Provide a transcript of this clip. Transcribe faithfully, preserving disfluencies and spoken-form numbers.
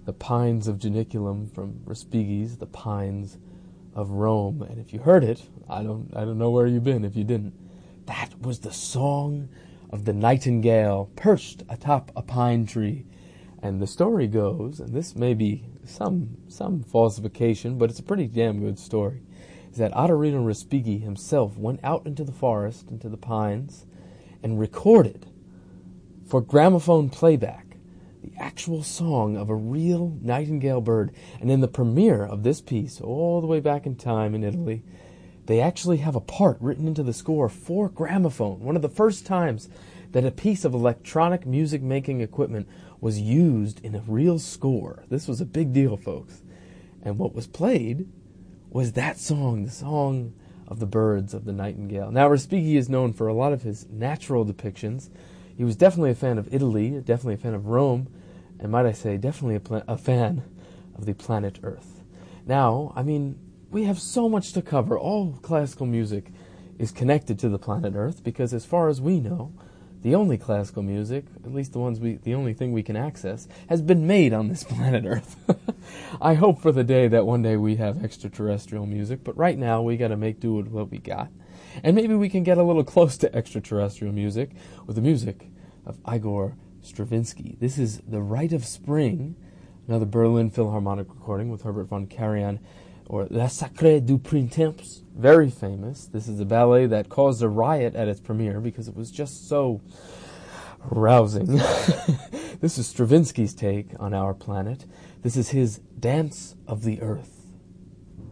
The Pines of Janiculum from Respighi's The Pines of Rome. And if you heard it, I don't I don't know where you've been if you didn't. That was the song of the nightingale perched atop a pine tree. And the story goes, and this may be some some falsification, but it's a pretty damn good story, is that Ottorino Respighi himself went out into the forest, into the pines, and recorded for gramophone playback the actual song of a real nightingale bird. And in the premiere of this piece, all the way back in time in Italy, they actually have a part written into the score for gramophone. One of the first times that a piece of electronic music-making equipment was used in a real score. This was a big deal, folks. And what was played was that song, the song of the birds of the nightingale. Now, Respighi is known for a lot of his natural depictions. He was definitely a fan of Italy, definitely a fan of Rome, and might I say, definitely a, pla- a fan of the planet Earth. Now, I mean, we have so much to cover. All classical music is connected to the planet Earth because, as far as we know, the only classical music, at least the ones we, the only thing we can access, has been made on this planet Earth. I hope for the day that one day we have extraterrestrial music, but right now we got to make do with what we got. And maybe we can get a little close to extraterrestrial music with the music of Igor Stravinsky. This is The Rite of Spring, another Berlin Philharmonic recording with Herbert von Karajan, or La Sacrée du Printemps, very famous. This is a ballet that caused a riot at its premiere because it was just so rousing. This is Stravinsky's take on our planet. This is his Dance of the Earth.